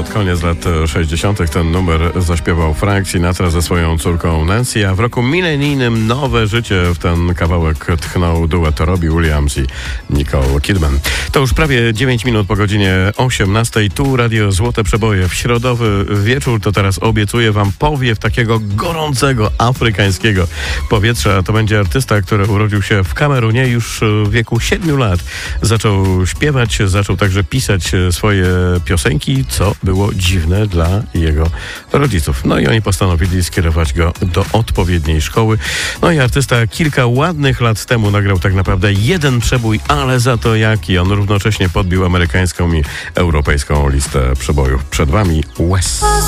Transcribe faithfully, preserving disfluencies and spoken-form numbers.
Koniec lat sześćdziesiątych ten numer zaśpiewał Frank Sinatra ze swoją córką Nancy, a w roku milenijnym nowe życie w ten kawałek tchnął duet Robbie Williams i Nicole Kidman. To już prawie dziewięć minut po godzinie osiemnastej. Tu Radio Złote Przeboje. W środowy wieczór to teraz obiecuję wam powiew takiego gorącego, afrykańskiego powietrza. To będzie artysta, który urodził się w Kamerunie już w wieku siedmiu lat. Zaczął śpiewać, zaczął także pisać swoje piosenki, co było dziwne dla jego rodziców. No i oni postanowili skierować go do odpowiedniej szkoły. No i artysta kilka ładnych lat temu nagrał tak naprawdę jeden przebój, ale za to jaki. On równocześnie podbił amerykańską i europejską listę przebojów. Przed wami Wes.